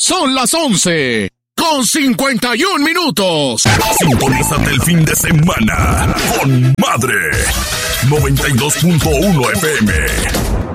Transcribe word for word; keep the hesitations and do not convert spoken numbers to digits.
Son las once con cincuenta y un minutos. Sintonízate el fin de semana con Madre noventa y dos punto uno F M.